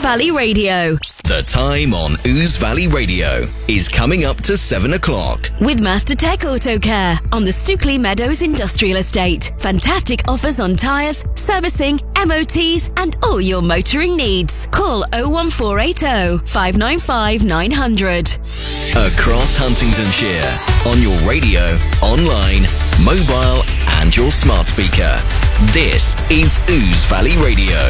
Valley Radio. The time on Ouse Valley Radio is coming up to 7 o'clock. With Master Tech Auto Care on the Stookley Meadows Industrial Estate. Fantastic offers on tyres, servicing, MOTs and all your motoring needs. Call 01480 595 900. Across Huntingdonshire, on your radio, online, mobile and your smart speaker. This is Ouse Valley Radio.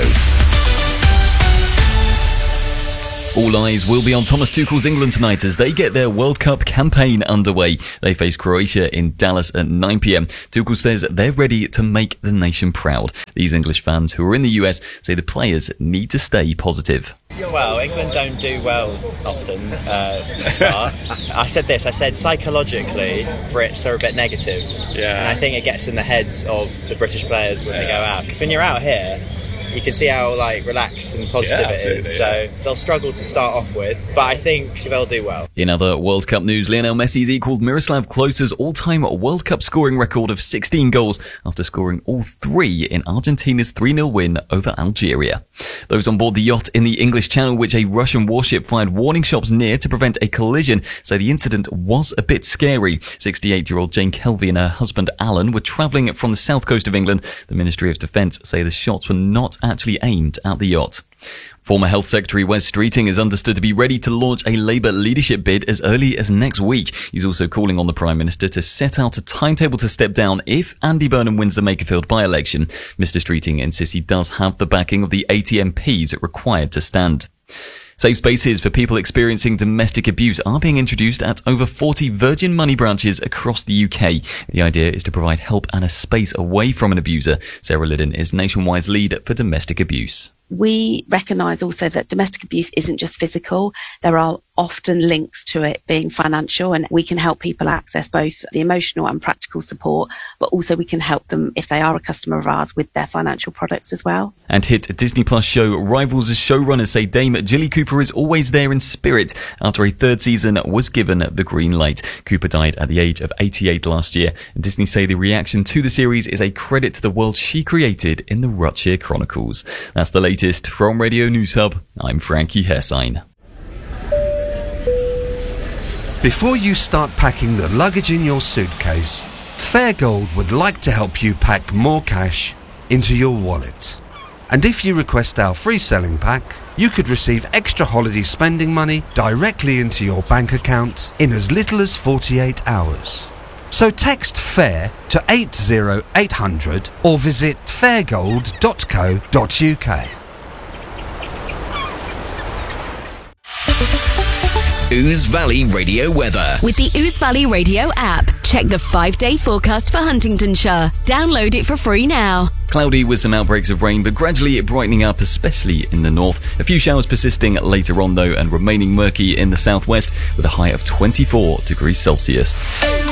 All eyes will be on Thomas Tuchel's England tonight as they get their World Cup campaign underway. They face Croatia in Dallas at 9 p.m. Tuchel says they're ready to make the nation proud. These English fans who are in the US say the players need to stay positive. Well, England don't do well often to start. I said psychologically Brits are a bit negative. Yeah. And I think it gets in the heads of the British players when they go out. Because when you're out here, you can see how relaxed and positive it is. So they'll struggle to start off with, but I think they'll do well. In other World Cup news, Lionel Messi's equalled Miroslav Klose's all-time World Cup scoring record of 16 goals after scoring all three in Argentina's 3-0 win over Algeria. Those on board the yacht in the English Channel, which a Russian warship fired warning shots near to prevent a collision, say the incident was a bit scary. 68-year-old Jane Kelvey and her husband Alan were travelling from the south coast of England. The Ministry of Defence say the shots were not actually aimed at the yacht. Former Health Secretary Wes Streeting is understood to be ready to launch a Labour leadership bid as early as next week. He's also calling on the Prime Minister to set out a timetable to step down if Andy Burnham wins the Makerfield by-election. Mr Streeting insists he does have the backing of the 80 MPs required to stand. Safe spaces for people experiencing domestic abuse are being introduced at over 40 Virgin Money branches across the UK. The idea is to provide help and a space away from an abuser. Sarah Liddon is Nationwide's lead for domestic abuse. We recognise also that domestic abuse isn't just physical. There are often links to it being financial, and we can help people access both the emotional and practical support, but also we can help them if they are a customer of ours with their financial products as well. And hit Disney Plus show Rivals' showrunners say Dame Jilly Cooper is always there in spirit after a third season was given the green light. Cooper died at the age of 88 last year, and Disney say the reaction to the series is a credit to the world she created in the Rutshire Chronicles. That's the latest from Radio News Hub. I'm Frankie Hersign. Before you start packing the luggage in your suitcase, Fairgold would like to help you pack more cash into your wallet. And if you request our free selling pack, you could receive extra holiday spending money directly into your bank account in as little as 48 hours. So text FAIR to 80800 or visit fairgold.co.uk. Ouse Valley Radio weather. With the Ouse Valley Radio app, check the 5-day forecast for Huntingdonshire. Download it for free now. Cloudy with some outbreaks of rain, but gradually it brightening up, especially in the north. A few showers persisting later on though, and remaining murky in the southwest with a high of 24 degrees Celsius.